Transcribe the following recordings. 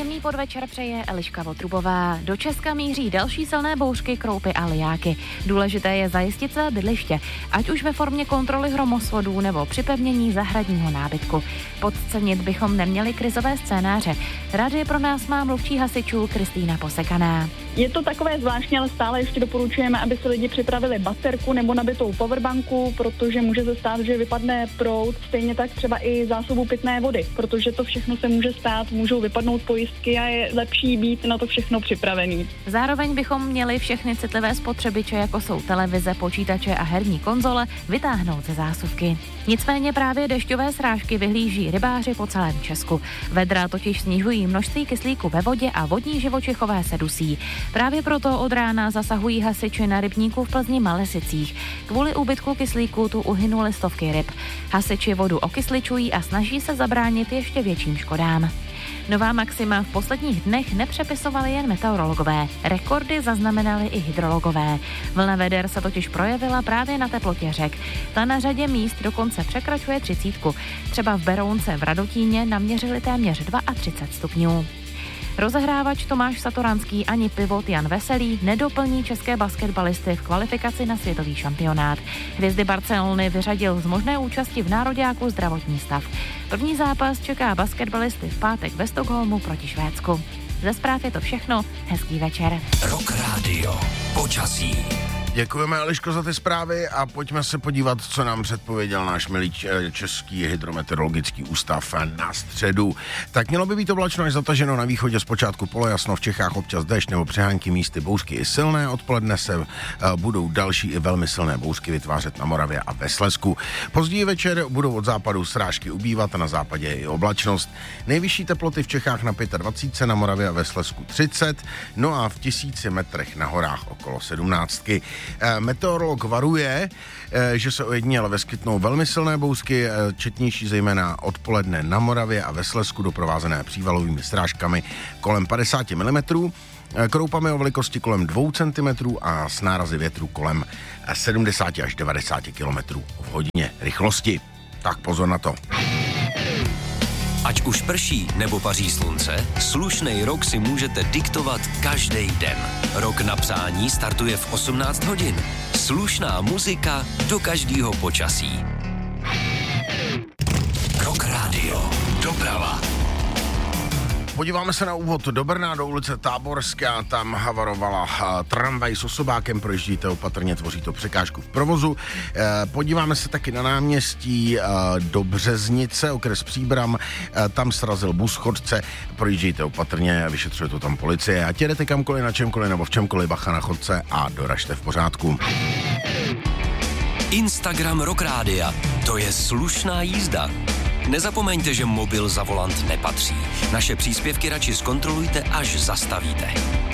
Příjemný podvečer přeje Eliška Votrubová. Do Česka míří další silné bouřky, kroupy a lijáky. Důležité je zajistit své bydliště, ať už ve formě kontroly hromosvodů nebo připevnění zahradního nábytku. Podcenit bychom neměli krizové scénáře. Rady pro nás má mluvčí hasičů Kristýna Posekaná. Je to takové zvláštní, ale stále ještě doporučujeme, aby si lidi připravili baterku nebo nabitou powerbanku, protože může se stát, že vypadne proud, stejně tak třeba i zásobu pitné vody, protože to všechno se může stát, můžou vypadnout pojistky a je lepší být na to všechno připravený. Zároveň bychom měli všechny citlivé spotřebiče, jako jsou televize, počítače a herní konzole, vytáhnout ze zásuvky. Nicméně právě dešťové srážky vyhlíží rybáři po celém Česku. Vedra totiž snižují množství kyslíku ve vodě a vodní živočichové se dusí. Právě proto od rána zasahují hasiči na rybníku v Plzni Malesicích. Kvůli úbytku kyslíku tu uhynuly stovky ryb. Hasiči vodu okysličují a snaží se zabránit ještě větším škodám. Nová maxima v posledních dnech nepřepisovali jen meteorologové. Rekordy zaznamenali i hydrologové. Vlna veder se totiž projevila právě na teplotě řek. Ta na řadě míst dokonce překračuje 30. Třeba v Berounce v Radotíně naměřili téměř 32 stupňů. Rozehrávač Tomáš Satoranský ani pivot Jan Veselý nedoplní české basketbalisty v kvalifikaci na světový šampionát. Hvězdy Barcelony vyřadil z možné účasti v nároďáku zdravotní stav. První zápas čeká basketbalisty v pátek ve Stockholmu proti Švédsku. Ze zpráv je to všechno, hezký večer. Rock Radio, počasí. Děkujeme, Eliško, za ty zprávy a pojďme se podívat, co nám předpověděl náš milý Český hydrometeorologický ústav na středu. Tak mělo by být oblačno až zataženo, na východě zpočátku polojasno, v Čechách občas déšť nebo přehánky, místy bouřky i silné. Odpoledne se budou další i velmi silné bouřky vytvářet na Moravě a ve Slezsku. Později večer budou od západu srážky ubývat a na západě i oblačnost. Nejvyšší teploty v Čechách na 25, na Moravě a ve Slezsku 30, no a v 1000 metrech na horách okolo 17. Meteorolog varuje, že se ojediněle vyskytnou velmi silné bouřky, četnější zejména odpoledne na Moravě a ve Slezsku, doprovázené přívalovými srážkami kolem 50 mm, kroupami o velikosti kolem 2 cm a s nárazy větru kolem 70 až 90 km v hodině rychlosti. Tak pozor na to. Ať už prší nebo paří slunce, slušnej rok si můžete diktovat každý den. Rok na přání startuje v 18 hodin. Slušná muzika do každého počasí. Rock Radio. Doprava. Podíváme se na úvod do Brna, do ulice Táborská, tam havarovala tramvaj s osobákem, projíždíte opatrně, tvoří to překážku v provozu. Podíváme se taky na náměstí do Březnice, okres Příbram, tam srazil bus chodce, projíždíte opatrně, vyšetřuje to tam policie. Ať jedete kamkoliv, na čemkoliv nebo v čemkoliv, bacha na chodce a doražte v pořádku. Instagram Rock Rádia, to je slušná jízda. Nezapomeňte, že mobil za volant nepatří. Naše příspěvky radši zkontrolujte, až zastavíte.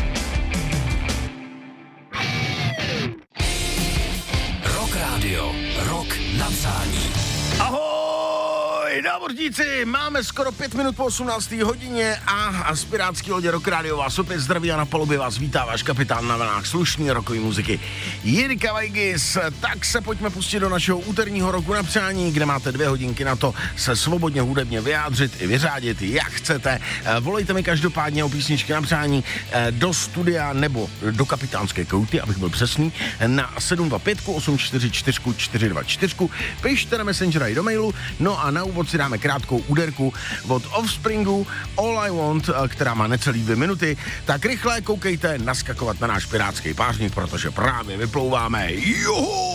Rock Radio. Rock na přání. Ahoj, námořníci, máme skoro 5 minut po 18. hodině a z pirátský lodě Rock Radio vás opět zdraví a na palubě vás vítá váš kapitán na vlnách slušný rokový muziky Jirka Vajgis. Tak se pojďme pustit do našeho úterního roku na přání, kde máte 2 hodinky na to se svobodně hudebně vyjádřit i vyřádit, jak chcete. Volejte mi každopádně o písničky na přání do studia nebo do kapitánské kouty, abych byl přesný, na 725 844 424. Pište na Messengera i do mailu, no a na úvod si dáme krátkou úderku od Offspringu All I Want, která má necelý 2 minuty. Tak rychle koukejte naskakovat na náš pirátský pářník, protože právě vyplouváme. Juhu!